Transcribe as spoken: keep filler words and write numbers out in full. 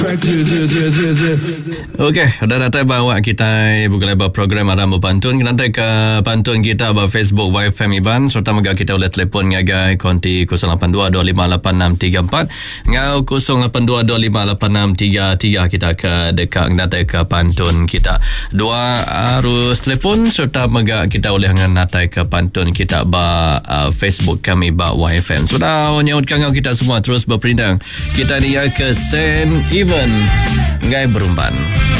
Okey, dah datang bawa kita bukan lebar program Aram Pantun. Kita nanti ke pantun kita ba Facebook Y F M Iban serta mega kita boleh telefon ngagai konti kosong lapan dua dua lima lapan enam tiga empat ngau kosong lapan dua dua lima lapan enam tiga tiga. Kita ke dekat nanti ke pantun kita. Dua harus telefon serta mega kita boleh nanti ke pantun kita ba uh, Facebook kami ba Y F M. Sudah menyautkan kita semua terus berperindang. Kita ni ke Saint Even Ngai Berumban.